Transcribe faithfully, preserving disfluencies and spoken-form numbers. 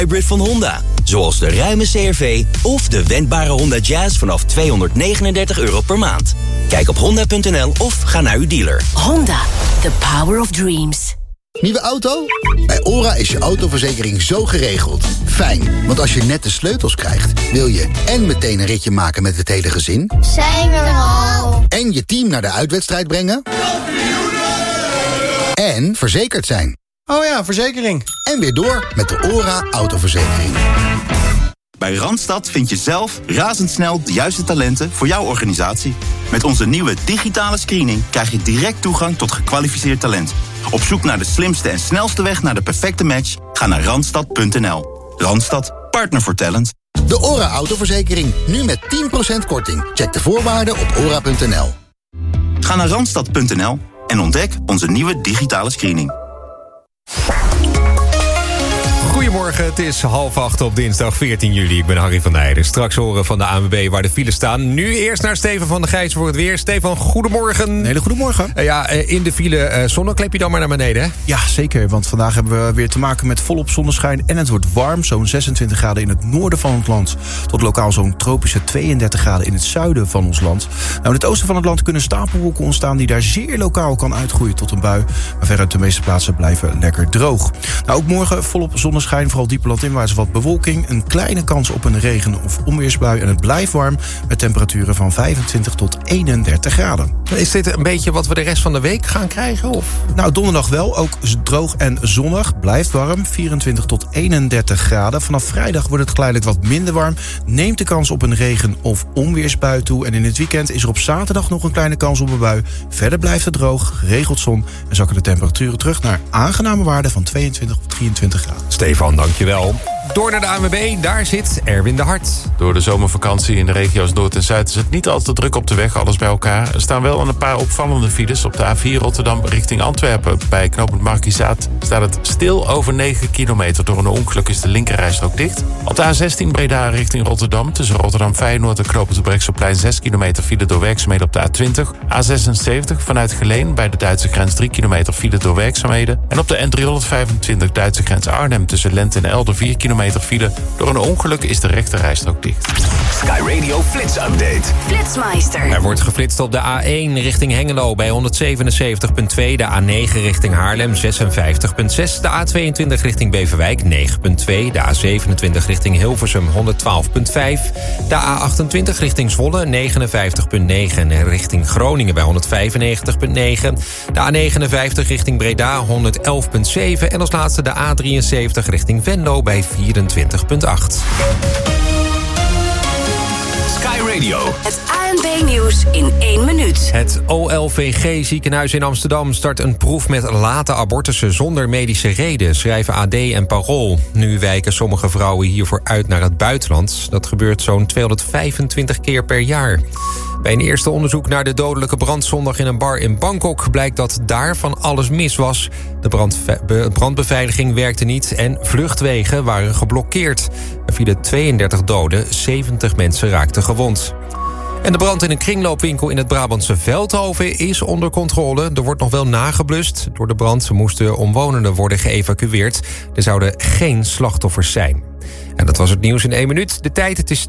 Hybrid van Honda. Zoals de ruime C R V of de wendbare Honda Jazz vanaf tweehonderdnegenendertig euro per maand. Kijk op honda punt n l of ga naar uw dealer. Honda, the power of dreams. Nieuwe auto? Bij OHRA is je autoverzekering zo geregeld. Fijn, want als je net de sleutels krijgt, wil je en meteen een ritje maken met het hele gezin. Zijn we er al? En je team naar de uitwedstrijd brengen. En verzekerd zijn. Oh ja, verzekering. En weer door met de OHRA autoverzekering. Bij Randstad vind je zelf razendsnel de juiste talenten voor jouw organisatie. Met onze nieuwe digitale screening krijg je direct toegang tot gekwalificeerd talent. Op zoek naar de slimste en snelste weg naar de perfecte match? Ga naar randstad punt n l. Randstad, partner voor talent. De OHRA autoverzekering, nu met tien procent korting. Check de voorwaarden op ora punt n l. Ga naar randstad punt n l en ontdek onze nieuwe digitale screening. Goedemorgen, het is half acht op dinsdag veertien juli. Ik ben Harry van Nijden. Straks horen van de A N W B waar de files staan. Nu eerst naar Stefan van der Gijs voor het weer. Stefan, goedemorgen. Een hele goedemorgen. Uh, ja, uh, in de file uh, zonnekleep je dan maar naar beneden, hè? Ja, zeker, want vandaag hebben we weer te maken met volop zonneschijn... en het wordt warm, zo'n zesentwintig graden in het noorden van het land... tot lokaal zo'n tropische tweeëndertig graden in het zuiden van ons land. Nou, in het oosten van het land kunnen stapelwolken ontstaan... die daar zeer lokaal kan uitgroeien tot een bui. Maar verder de meeste plaatsen blijven lekker droog. Nou, ook morgen volop zonneschijn. Vooral diepe landinwaarts wat bewolking. Een kleine kans op een regen- of onweersbui. En het blijft warm met temperaturen van vijfentwintig tot eenendertig graden. Is dit een beetje wat we de rest van de week gaan krijgen? Of? Nou, donderdag wel. Ook droog en zonnig. Blijft warm. vierentwintig tot eenendertig graden. Vanaf vrijdag wordt het geleidelijk wat minder warm. Neemt de kans op een regen- of onweersbui toe. En in het weekend is er op zaterdag nog een kleine kans op een bui. Verder blijft het droog, regelt zon en zakken de temperaturen terug naar aangename waarden van tweeëntwintig tot drieëntwintig graden. Stefan, dankjewel. Door naar de A N W B, daar zit Erwin de Hart. Door de zomervakantie in de regio's Noord en Zuid is het niet al te druk op de weg, alles bij elkaar. Er staan wel een paar opvallende files op de A vier Rotterdam richting Antwerpen. Bij knooppunt Markizaat staat het stil over negen kilometer. Door een ongeluk is de linkerrijstrook dicht. Op de A zestien Breda richting Rotterdam tussen Rotterdam Feyenoord en knooppunt de Brechtseplein zes kilometer file door werkzaamheden op de A twintig. A zesenzeventig vanuit Geleen bij de Duitse grens drie kilometer file door werkzaamheden. En op de N driehonderdvijfentwintig Duitse grens Arnhem tussen Lent en Elden vier kilometer file. Door een ongeluk is de rechterrijstrook dicht. Sky Radio Flits Update. Flitsmeister. Er wordt geflitst op de A één richting Hengelo bij honderdzevenenzeventig komma twee. De A negen richting Haarlem zesenvijftig komma zes. De A tweeëntwintig richting Beverwijk negen komma twee. De A zevenentwintig richting Hilversum honderdtwaalf komma vijf. De A achtentwintig richting Zwolle negenenvijftig komma negen. En richting Groningen bij honderdvijfennegentig komma negen. De A negenenvijftig richting Breda honderdelf komma zeven. En als laatste de A drieënzeventig richting Venlo bij vierentwintig komma acht. Sky Radio. Het A N B-nieuws in één minuut. Het O L V G-ziekenhuis in Amsterdam start een proef met late abortussen zonder medische reden, schrijven A D en Parool. Nu wijken sommige vrouwen hiervoor uit naar het buitenland. Dat gebeurt zo'n tweehonderdvijfentwintig keer per jaar. Bij een eerste onderzoek naar de dodelijke brand zondag in een bar in Bangkok blijkt dat daar van alles mis was. De brandve- brandbeveiliging werkte niet en vluchtwegen waren geblokkeerd. Er vielen tweeëndertig doden, zeventig mensen raakten gewond. En de brand in een kringloopwinkel in het Brabantse Veldhoven is onder controle. Er wordt nog wel nageblust. Door de brand moesten omwonenden worden geëvacueerd. Er zouden geen slachtoffers zijn. En dat was het nieuws in één minuut. De tijd, het is